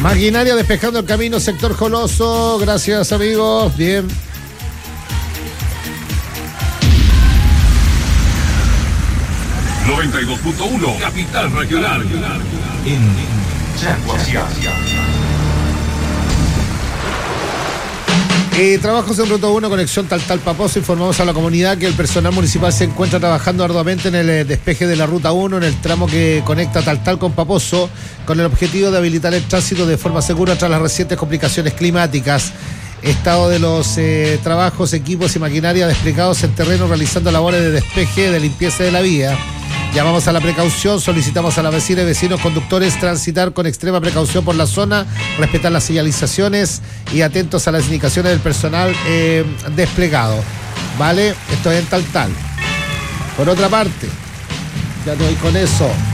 Maquinaria despejando el camino, sector Joloso. Gracias, amigos. Bien. ...92.1 Capital Regional. En Chaguasia. Trabajos en Ruta 1, conexión Taltal Paposo. Informamos a la comunidad que el personal municipal se encuentra trabajando arduamente en el despeje de la Ruta 1, en el tramo que conecta Taltal con Paposo, con el objetivo de habilitar el tránsito de forma segura tras las recientes complicaciones climáticas. Estado de los trabajos, equipos y maquinaria desplegados en terreno realizando labores de despeje, de limpieza de la vía. Llamamos a la precaución, solicitamos a las vecinas y vecinos conductores transitar con extrema precaución por la zona, respetar las señalizaciones y atentos a las indicaciones del personal desplegado. ¿Vale? Esto es en Taltal. Por otra parte, ya te voy con eso.